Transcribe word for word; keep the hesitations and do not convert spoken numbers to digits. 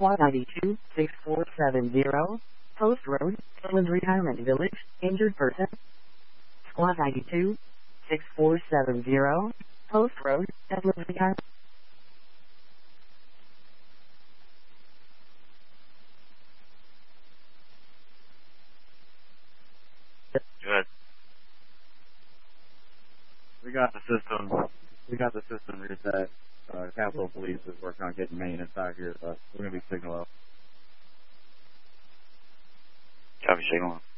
Squad I D two six four seven zero, Post Road, Edlands Retirement Village, injured person. Squad I D two six four seven zero, Post Road, Edlands Retirement. Good. We got the system. We got the system reset. Uh, Capitol Police is working on getting maintenance out here, but we're gonna be signal up. Copy, signal up.